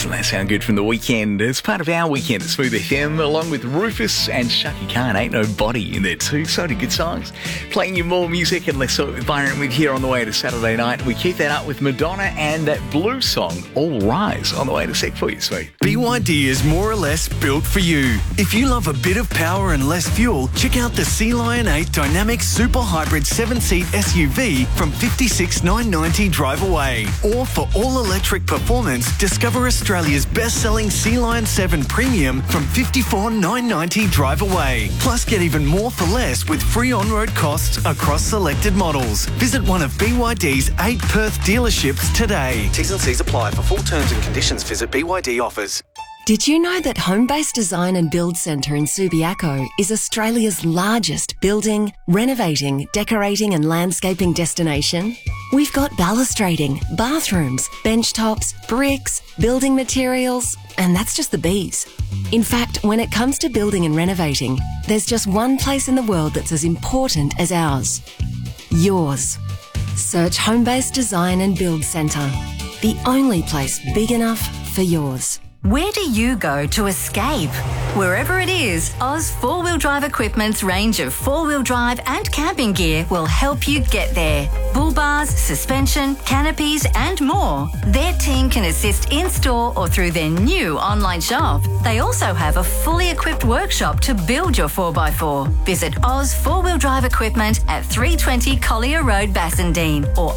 Doesn't that sound good from The Weekend? It's part of our weekend at Smooth FM, along with Rufus and Shaki Khan. Ain't Nobody in there too. So many good songs. Playing you more music and less sort of Byron with here on the way to Saturday night. We keep that up with Madonna and that blue song, All Rise, on the way to Sec for you, Smooth. BYD is more or less built for you. If you love a bit of power and less fuel, check out the Sea Lion 8 Dynamic Super Hybrid 7-seat SUV from $56,990 drive away. Or for all-electric performance, discover Australia's best-selling Sea Lion 7 Premium from $54,990 drive away. Plus, get even more for less with free on-road costs across selected models. Visit one of BYD's 8 Perth dealerships today. T's and C's apply. For full terms and conditions, visit BYD offers. Did you know that Homebase Design and Build Centre in Subiaco is Australia's largest building, renovating, decorating and landscaping destination? We've got balustrading, bathrooms, bench tops, bricks, building materials, and that's just the bees. In fact, when it comes to building and renovating, there's just one place in the world that's as important as ours. Yours. Search Homebase Design and Build Centre. The only place big enough for yours. Where do you go to escape? Wherever it is, Oz 4-Wheel Drive Equipment's range of 4-wheel drive and camping gear will help you get there. Bull bars, suspension, canopies and more. Their team can assist in-store or through their new online shop. They also have a fully equipped workshop to build your 4x4. Visit Oz 4-Wheel Drive Equipment at 320 Collier Road, Bassendean or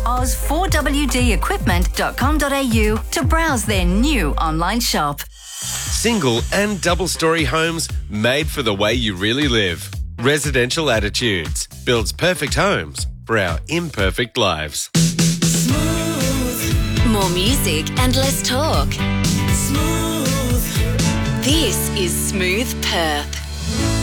oz4wdequipment.com.au to browse their new online shop. Single and double-storey homes made for the way you really live. Residential Attitudes builds perfect homes for our imperfect lives. Smooth. More music and less talk. Smooth. This is Smooth Perth.